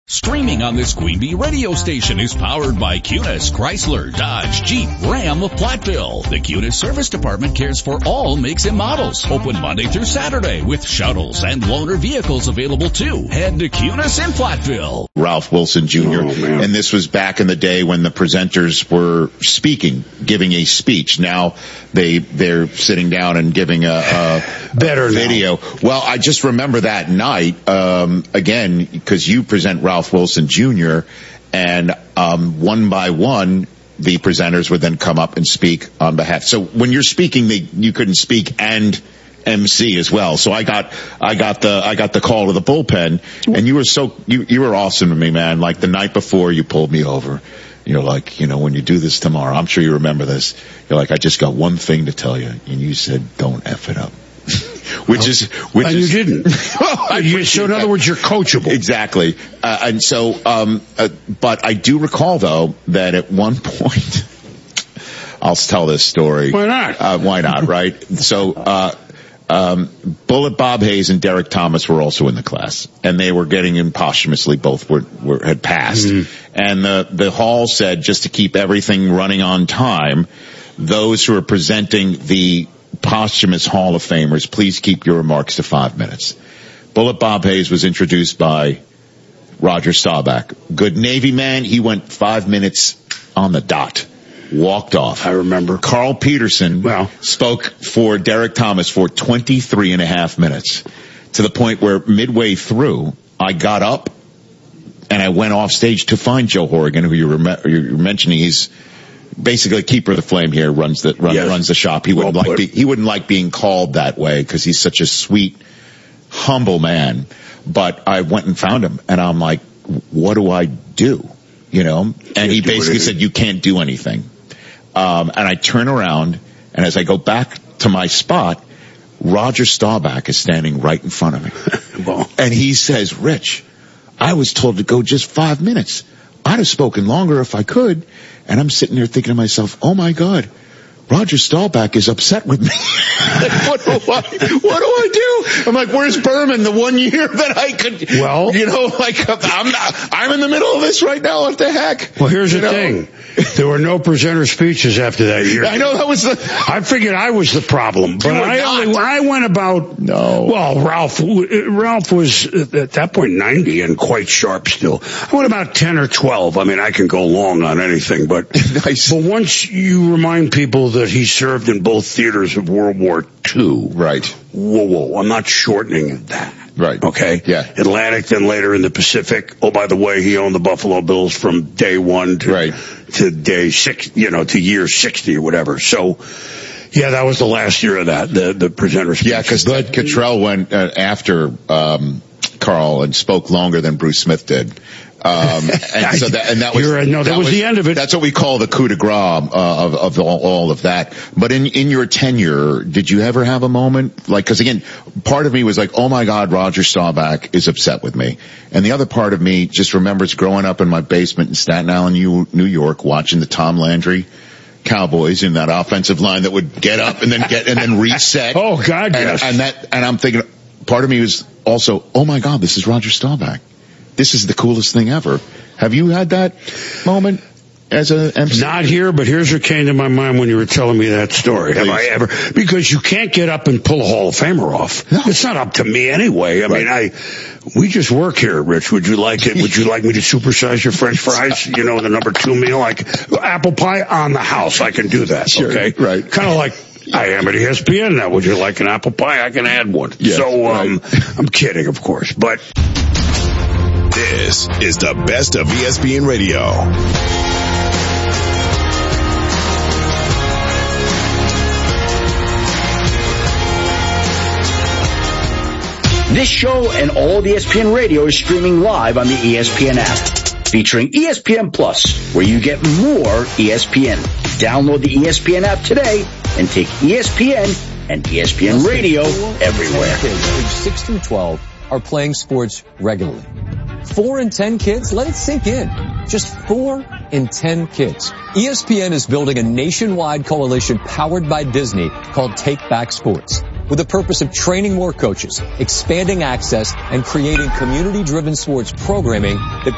Streaming on this Queen Bee radio station is powered by Cunis, Chrysler, Dodge, Jeep, Ram of Platteville. The Cunis Service Department cares for all makes and models. Open Monday through Saturday with shuttles and loaner vehicles available too. Head to Cunis in Platteville. Ralph Wilson Jr. And this was back in the day when the presenters were speaking, giving a speech. Now they're sitting down and giving a better video. Now. Well, I just remember that night, again, because you present Ralph Wilson Jr., and one by one, the presenters would then come up and speak on behalf. So when you're speaking, you couldn't speak and MC as well. So I got the call to the bullpen, and you were awesome to me, man. Like the night before, you pulled me over. You're like, when you do this tomorrow, I'm sure you remember this. You're like, I just got one thing to tell you, and you said, don't F it up. Which is you didn't. So in other words, you're coachable. Exactly. And so, but I do recall though that at one point, I'll tell this story. Why not? Why not? Right. So, Bullet Bob Hayes and Derek Thomas were also in the class, and they were getting in posthumously. Both had passed, and the hall said, just to keep everything running on time, those who are presenting the posthumous Hall of Famers, please keep your remarks to 5 minutes. Bullet Bob Hayes was introduced by Roger Staubach. Good Navy man. He went 5 minutes on the dot. Walked off. I remember. Carl Peterson spoke for Derek Thomas for 23 and a half minutes, to the point where midway through, I got up and I went off stage to find Joe Horrigan, who you're mentioning. He's basically keeper of the flame here, runs the shop. He wouldn't like being called that way because he's such a sweet, humble man. But I went and found him, and I'm like, what do I do? And he basically said, you can't do anything. And I turn around, and as I go back to my spot, Roger Staubach is standing right in front of me. And he says, Rich, I was told to go just 5 minutes. I'd have spoken longer if I could. And I'm sitting there thinking to myself, oh my God, Roger Staubach is upset with me. What do I do? I'm like, where's Berman the 1 year that I could, I'm in the middle of this right now. What the heck? Well, here's the thing. There were no presenter speeches after that year. I know that was I figured I was the problem, but I went about. No. Well, Ralph was at that point 90 and quite sharp still. I went about 10 or 12. I mean, I can go long on anything, but nice. But once you remind people that he served in both theaters of World War II, right? Whoa! I'm not shortening that. Right. Okay. Yeah. Atlantic, then later in the Pacific. Oh, by the way, he owned the Buffalo Bills from day one to day 6, to year 60 or whatever. So, yeah, that was the last year of that, the presenter speech. Yeah, because Cottrell went after Carl and spoke longer than Bruce Smith did. That was the end of it. That's what we call the coup de grace of all of that. But in your tenure, did you ever have a moment like? Because again, part of me was like, oh my God, Roger Staubach is upset with me, and the other part of me just remembers growing up in my basement in Staten Island, New York, watching the Tom Landry Cowboys in that offensive line that would get up and then reset. Oh God, yes. And I'm thinking, part of me was also, oh my God, this is Roger Staubach. This is the coolest thing ever. Have you had that moment as a MC? Not here, but here's what came to my mind when you were telling me that story. Please. Have I ever? Because you can't get up and pull a Hall of Famer off. No. It's not up to me anyway. I mean, we just work here, Rich. Would you like it? Would you like me to supersize your French fries? The number 2 meal, like apple pie on the house. I can do that. Sure, okay, right. Kind of like I am at ESPN now. Would you like an apple pie? I can add one. Yes, so I'm kidding, of course, but. This is the best of ESPN Radio. This show and all of ESPN Radio is streaming live on the ESPN app, featuring ESPN Plus, where you get more ESPN. Download the ESPN app today and take ESPN and ESPN Radio everywhere. Kids aged 6 through 12 are playing sports regularly. 4 in 10 kids, let it sink in. Just 4 in 10 kids. ESPN is building a nationwide coalition powered by Disney called Take Back Sports, with the purpose of training more coaches, expanding access, and creating community-driven sports programming that